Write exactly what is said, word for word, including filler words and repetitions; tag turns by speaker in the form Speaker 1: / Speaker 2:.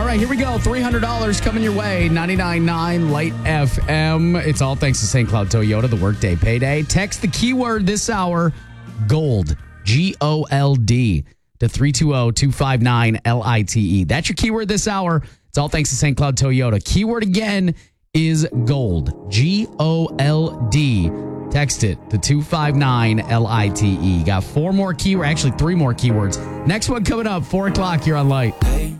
Speaker 1: right, here we go. three hundred dollars coming your way. ninety-nine point nine Light F M. It's all thanks to Saint Cloud Toyota, the workday payday. Text the keyword this hour, GOLD, G O L D, to three two zero, two five nine, L I T E. That's your keyword this hour. It's all thanks to Saint Cloud Toyota. Keyword again is GOLD, G O L D. Text it to two five nine, L I T E. Got four more keywords, actually three more keywords. Next one coming up, four o'clock here on Light.